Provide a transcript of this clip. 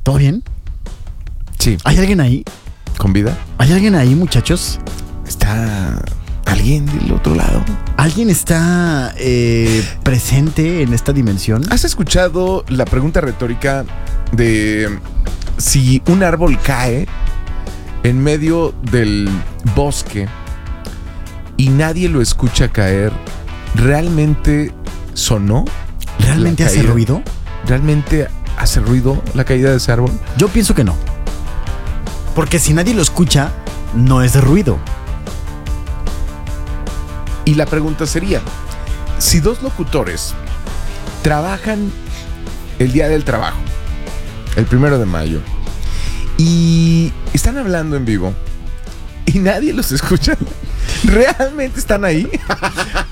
¿Todo bien? Sí. ¿Hay alguien ahí? ¿Con vida? ¿Hay alguien ahí, muchachos? ¿Está alguien del otro lado? ¿Alguien está presente en esta dimensión? ¿Has escuchado la pregunta retórica de si un árbol cae en medio del bosque y nadie lo escucha caer, ¿realmente sonó? ¿Realmente la hace caída? ruido? ¿Realmente hace ruido la caída de ese árbol? Yo pienso que no. Porque si nadie lo escucha, no es de ruido. Y la pregunta sería, si dos locutores trabajan el día del trabajo, el 1 de mayo, y están hablando en vivo y nadie los escucha, ¿realmente están ahí?